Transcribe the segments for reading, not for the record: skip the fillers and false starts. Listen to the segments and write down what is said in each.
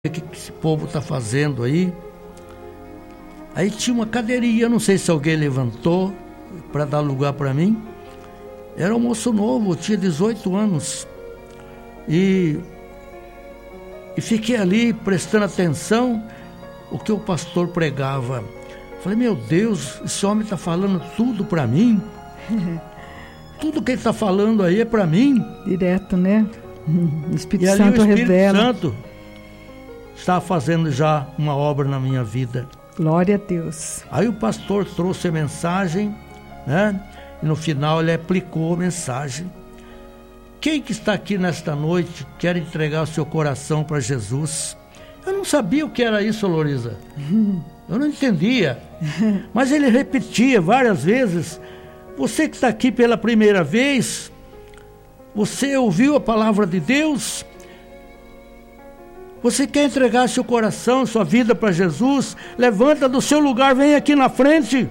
O que esse povo está fazendo aí? Aí tinha uma cadeirinha, não sei se alguém levantou para dar lugar para mim. Era um moço novo, tinha 18 anos. E fiquei ali prestando atenção o que o pastor pregava. Falei, meu Deus, esse homem está falando tudo para mim. Tudo que ele está falando aí é para mim. Direto, né? O Espírito Santo Santo revela. O Espírito Santo está fazendo já uma obra na minha vida. Glória a Deus. Aí o pastor trouxe a mensagem, né? E no final ele aplicou a mensagem. Quem que está aqui nesta noite quer entregar o seu coração para Jesus? Eu não sabia o que era isso, Loriza. Eu não entendia. Mas ele repetia várias vezes. Você que está aqui pela primeira vez, você ouviu a palavra de Deus? Você quer entregar seu coração, sua vida para Jesus? Levanta do seu lugar, vem aqui na frente.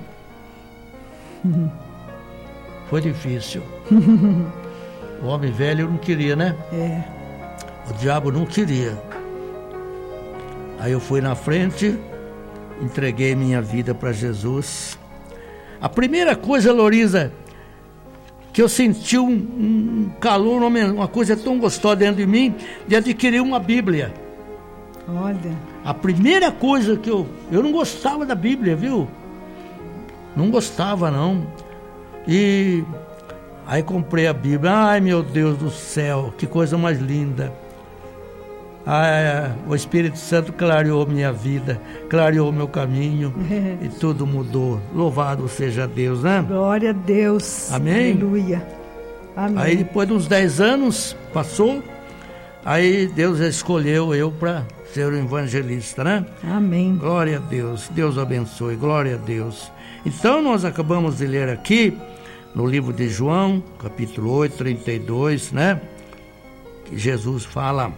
Foi difícil. O homem velho não queria, né? É. O diabo não queria. Aí eu fui na frente, entreguei minha vida para Jesus. A primeira coisa, Loriza, que eu senti um calor, uma coisa tão gostosa dentro de mim, de adquirir uma Bíblia. Olha. A primeira coisa que eu não gostava da Bíblia, viu? Não gostava, não. E aí comprei a Bíblia. Ai, meu Deus do céu, que coisa mais linda. O Espírito Santo clareou minha vida, clareou meu caminho e tudo mudou. Louvado seja Deus, né? Glória a Deus. Amém? Aleluia. Amém. Aí depois de uns 10 anos, passou, aí Deus escolheu eu para ser um evangelista, né? Amém. Glória a Deus, Deus abençoe, glória a Deus. Então nós acabamos de ler aqui, no livro de João, capítulo 8, 32, né? Que Jesus fala...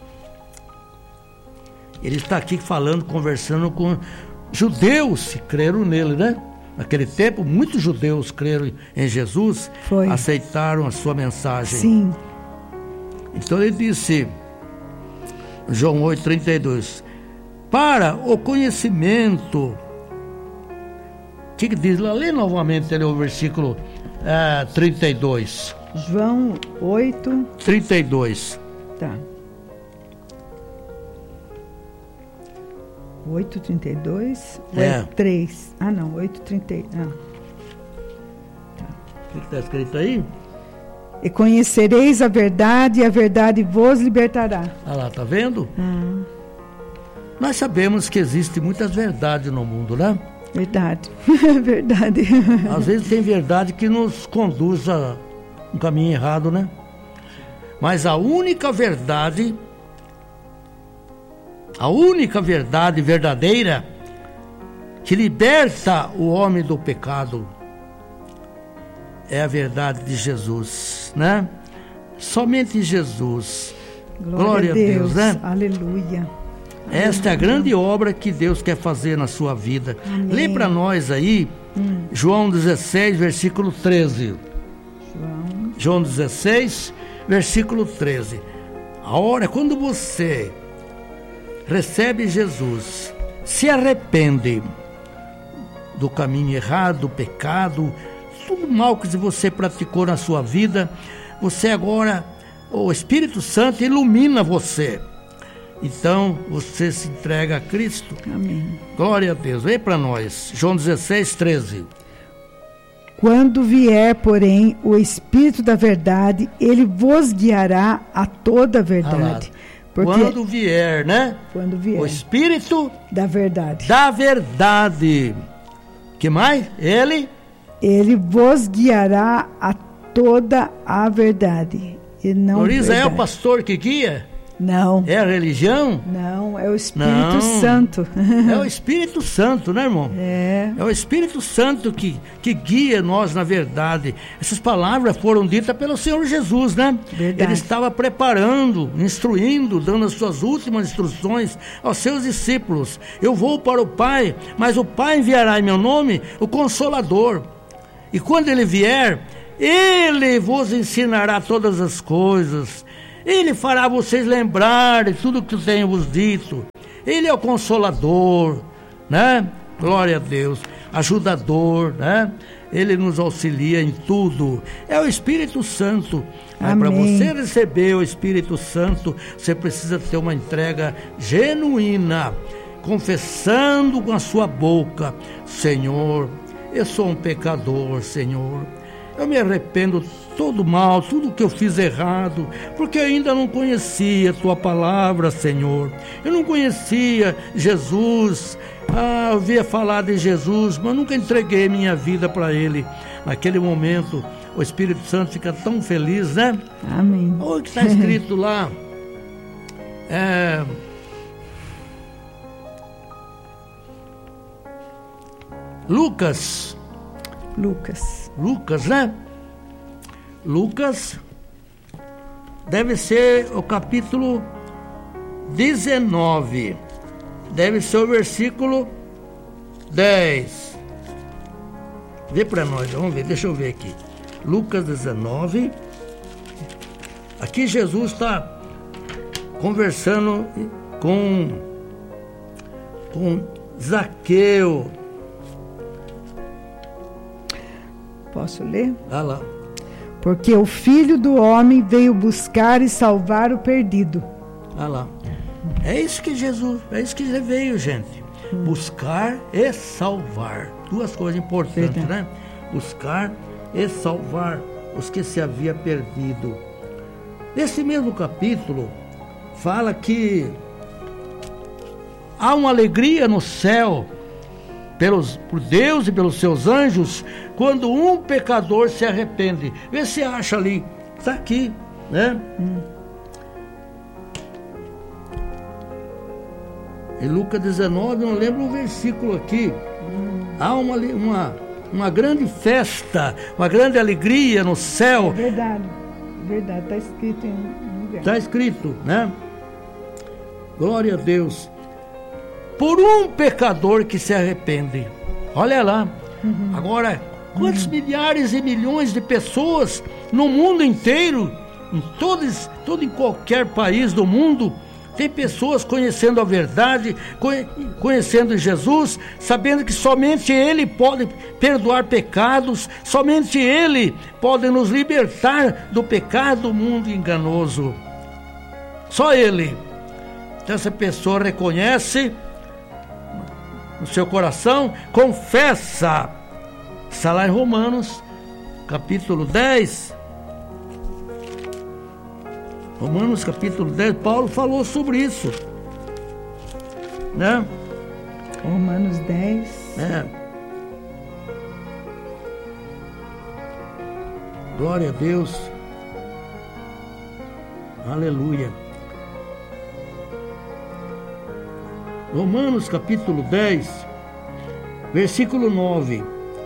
Ele está aqui falando, conversando com judeus que creram nele, né? Naquele tempo, muitos judeus creram em Jesus, aceitaram a sua mensagem. Sim. Então ele disse, João 8,32, para o conhecimento, o que diz lá? Lê novamente ali o versículo 32. João 8... 32. Tá. 8,32 é 3. Ah, não, 8,30. Ah. Tá. O que está escrito aí? E conhecereis a verdade, e a verdade vos libertará. Ah lá, tá vendo? Nós sabemos que existe muitas verdades no mundo, né? Verdade, verdade. Às vezes tem verdade que nos conduz a um caminho errado, né? Mas a única verdade verdadeira que liberta o homem do pecado é a verdade de Jesus, né? Somente Jesus. Glória a Deus, né? Aleluia. Esta é a grande obra que Deus quer fazer na sua vida. Amém. Lê para nós aí, João 16, versículo 13. João 16, versículo 13. A hora, quando você recebe Jesus, se arrepende do caminho errado, do pecado, tudo mal que você praticou na sua vida, você agora, o Espírito Santo ilumina você. Então, você se entrega a Cristo. Amém. Glória a Deus. Vem para nós. João 16, 13. Quando vier, porém, o Espírito da verdade, ele vos guiará a toda a verdade. Quando vier, né? Quando vier. O Espírito da verdade. Da verdade. Que mais? Ele vos guiará a toda a verdade. E não Loriza, é o pastor que guia? Não. É a religião? Não, é o Espírito Santo. É o Espírito Santo, né, irmão? É o Espírito Santo que guia nós na verdade. Essas palavras foram ditas pelo Senhor Jesus, né? Verdade. Ele estava preparando, instruindo, dando as suas últimas instruções aos seus discípulos. Eu vou para o Pai, mas o Pai enviará em meu nome o Consolador. E quando ele vier, ele vos ensinará todas as coisas Ele fará vocês lembrarem tudo que eu tenho vos dito. Ele é o Consolador, né? Glória a Deus. Ajudador, né? Ele nos auxilia em tudo. É o Espírito Santo. Para você receber o Espírito Santo, você precisa ter uma entrega genuína, confessando com a sua boca: Senhor, eu sou um pecador, Senhor. Eu me arrependo de todo mal, tudo que eu fiz errado, porque eu ainda não conhecia a Tua palavra, Senhor. Eu não conhecia Jesus. Eu ouvia falar de Jesus, mas nunca entreguei minha vida para Ele. Naquele momento, o Espírito Santo fica tão feliz, né? Amém. Olha o que está escrito lá. Lucas, né? Lucas deve ser o capítulo 19. Deve ser o versículo 10. Vê para nós, vamos ver, deixa eu ver aqui. Lucas 19. Aqui Jesus está conversando com Zaqueu. Posso ler? Olha lá. Porque o Filho do Homem veio buscar e salvar o perdido. Olha lá. É isso que ele veio, gente. Buscar e salvar. Duas coisas importantes, né? Buscar e salvar os que se havia perdido. Nesse mesmo capítulo, fala que há uma alegria no céu por Deus e pelos seus anjos, quando um pecador se arrepende. Vê se acha ali, está aqui, né? Em Lucas 19, não lembro o versículo aqui. Há uma grande festa, uma grande alegria no céu. É verdade, está escrito em um lugar. Está escrito, né? Glória a Deus. Por um pecador que se arrepende. Olha lá. Agora, quantos milhares e milhões de pessoas no mundo inteiro, em qualquer país do mundo, tem pessoas conhecendo a verdade, conhecendo Jesus, sabendo que somente Ele pode perdoar pecados, somente Ele pode nos libertar do pecado do mundo enganoso. Só Ele. Então essa pessoa reconhece no seu coração, confessa. Está lá em Romanos, capítulo 10. Romanos capítulo 10, Paulo falou sobre isso, né? Romanos 10. Glória a Deus. Aleluia. Romanos capítulo 10, versículo 9.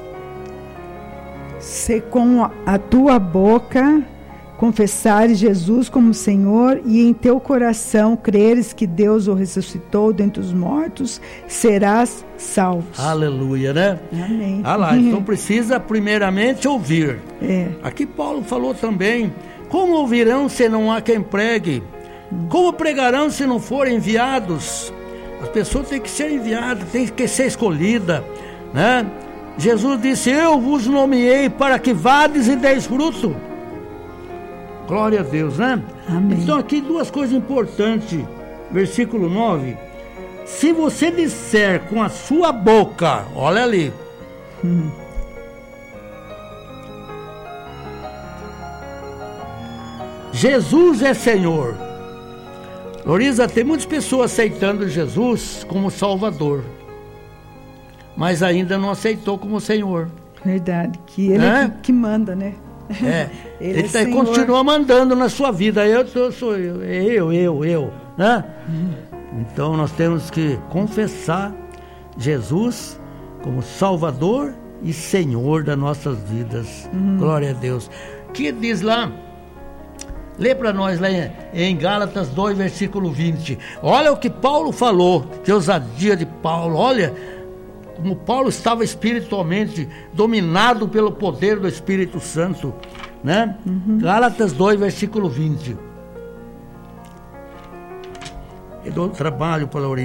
Se com a tua boca confessares Jesus como Senhor e em teu coração creres que Deus o ressuscitou dentre os mortos, serás salvo. Aleluia, né? Amém. Ah lá, então precisa primeiramente ouvir. É. Aqui Paulo falou também: como ouvirão se não há quem pregue? Como pregarão se não forem enviados? As pessoas têm que ser enviadas, têm que ser escolhidas, né? Jesus disse: eu vos nomeei para que vades e deis fruto. Glória a Deus, né? Amém. Então aqui duas coisas importantes. Versículo 9. Se você disser com a sua boca, olha ali. Jesus é Senhor. Loriza, tem muitas pessoas aceitando Jesus como Salvador, mas ainda não aceitou como Senhor. Verdade, que Ele é que manda, né? Ele continua mandando na sua vida. Sou eu, né? Então nós temos que confessar Jesus como Salvador e Senhor das nossas vidas. Glória a Deus. Que diz lá, lê para nós lá em Gálatas 2, versículo 20. Olha o que Paulo falou, que ousadia de Paulo. Olha como Paulo estava espiritualmente dominado pelo poder do Espírito Santo, né? Gálatas 2, versículo 20. do trabalho pela